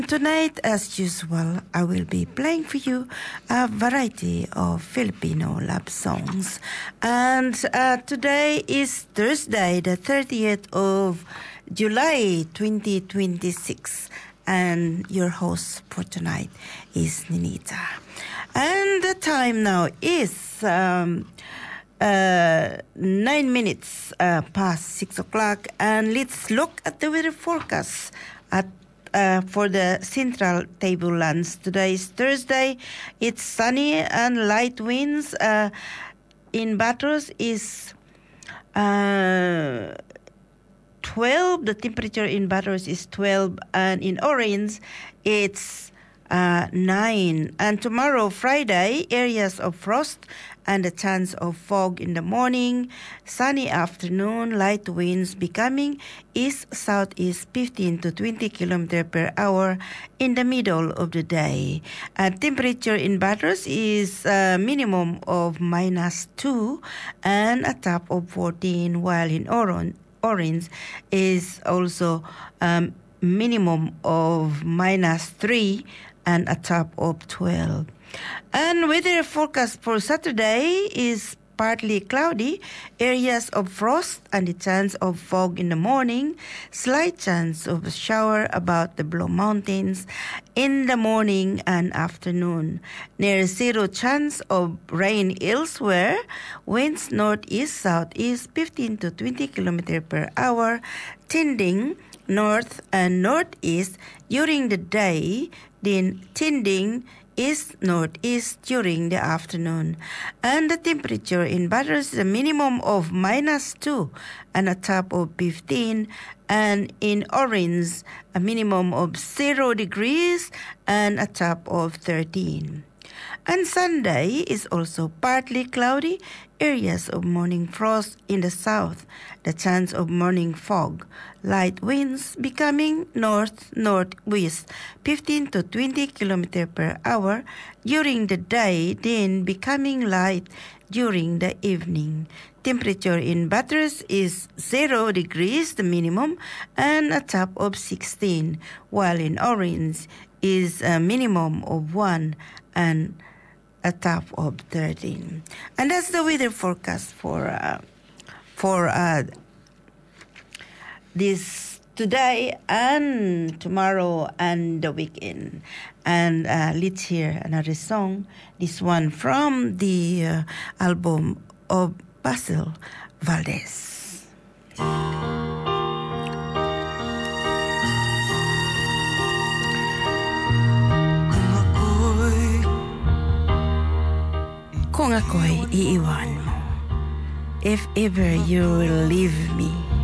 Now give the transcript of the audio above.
Tonight, as usual, I will be playing for you a variety of Filipino love songs. And today is Thursday, the 30th of July, 2026. And your host for tonight is Ninita. And the time now is 9 minutes past 6 o'clock. And let's look at the weather forecast for the central tablelands. Today is Thursday. It's sunny and light winds. In Batos is 12. The temperature in Batos is 12, and in Orange it's 9. And tomorrow, Friday, areas of frost and a chance of fog in the morning, sunny afternoon, light winds becoming east-southeast 15 to 20 km per hour in the middle of the day. Temperature in Batos is a minimum of -2 and a top of 14, while in Orange is also minimum of -3 and a top of 12. And weather forecast for Saturday is partly cloudy, areas of frost and the chance of fog in the morning, slight chance of a shower about the Blue Mountains in the morning and afternoon. Near zero chance of rain elsewhere, winds northeast-southeast 15 to 20 km per hour, tending north and northeast during the day, then tending east-northeast during the afternoon. And the temperature in Batos is a minimum of -2 and a top of 15, and in Orange a minimum of 0 degrees and a top of 13. And Sunday is also partly cloudy, areas of morning frost in the south, the chance of morning fog, light winds becoming north-northwest 15 to 20 km per hour during the day, then becoming light during the evening. Temperature in Batos is 0 degrees, the minimum, and a top of 16, while in Orange is a minimum of 1 and a top of 13. And that's the weather forecast for this today and tomorrow and the weekend. And let's hear another song. This one from the album of Basil Valdez. Kung ako'y iiwan mo, if ever you will leave me,